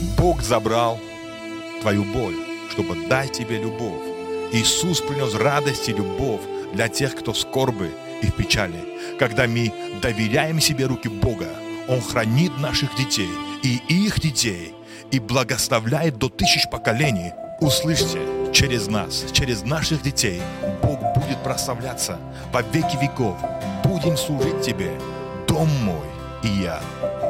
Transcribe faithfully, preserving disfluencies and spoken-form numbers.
Бог забрал твою боль, чтобы дать тебе любовь. Иисус принес радость и любовь для тех, кто в скорби и в печали. Когда мы доверяем себе руки Бога, Он хранит наших детей и их детей и благословляет до тысяч поколений. Услышьте, через нас, через наших детей Бог будет прославляться во веки веков. Будем служить Тебе, дом мой и я.